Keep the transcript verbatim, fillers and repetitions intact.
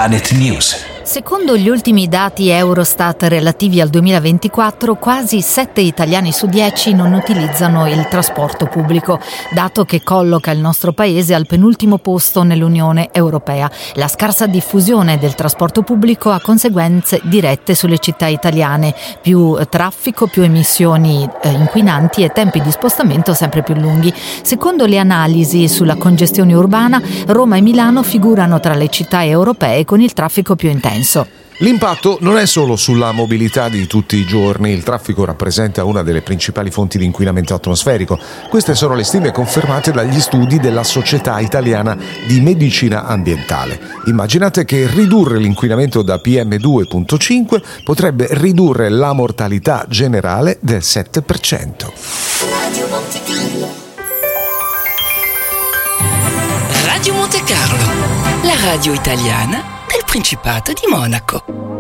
Planet News. Secondo gli ultimi dati Eurostat relativi al duemilaventiquattro, quasi sette italiani su dieci non utilizzano il trasporto pubblico, dato che colloca il nostro paese al penultimo posto nell'Unione Europea. La scarsa diffusione del trasporto pubblico ha conseguenze dirette sulle città italiane: più traffico, più emissioni eh, inquinanti e tempi di spostamento sempre più lunghi. Secondo le analisi sulla congestione urbana, Roma e Milano figurano tra le città europee con il traffico più intenso. L'impatto non è solo sulla mobilità di tutti i giorni. Il traffico rappresenta una delle principali fonti di inquinamento atmosferico. Queste sono le stime confermate dagli studi della Società Italiana di Medicina Ambientale. Immaginate che ridurre l'inquinamento da P M due virgola cinque potrebbe ridurre la mortalità generale del sette per cento. Radio Monte Carlo, la radio italiana del Principato di Monaco.